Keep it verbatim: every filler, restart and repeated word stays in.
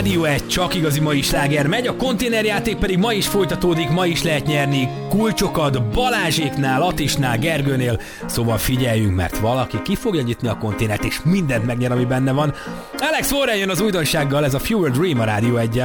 Rádió egy, csak igazi mai sláger megy, a konténerjáték pedig ma is folytatódik, ma is lehet nyerni kulcsokat Balázséknál, Atisnál, Gergőnél, szóval figyeljünk, mert valaki ki fogja nyitni a konténert, és mindent megnyer, ami benne van. Alex Warren jön az újdonsággal, ez a Fewer Dream a Rádió egyen.